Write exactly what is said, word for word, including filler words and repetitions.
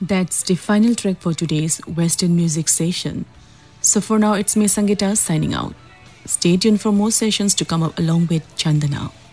That's the final track for today's Western music session. So for now, it's me Sangeeta signing out. Stay tuned for more sessions to come up along with Chandana.